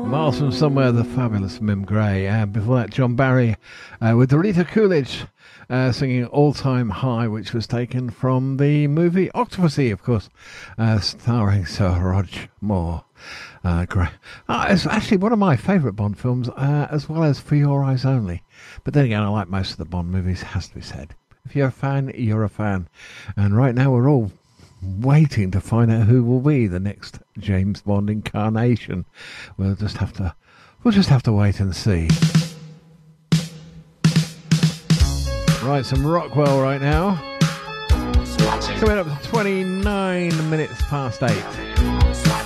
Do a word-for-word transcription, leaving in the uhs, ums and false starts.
Miles from Somewhere, the fabulous Mim Gray. And before that, John Barry uh, with Rita Coolidge uh, singing All Time High, which was taken from the movie Octopussy, of course, uh, starring Sir Roger Moore. Uh, great. Uh, it's actually one of my favourite Bond films, uh, as well as For Your Eyes Only. But then again, I like most of the Bond movies, has to be said. If you're a fan, you're a fan. And right now, we're all waiting to find out who will be the next James Bond incarnation. We'll just have to we'll just have to wait and see. Right, some Rockwell right now. Coming up to twenty-nine minutes past eight.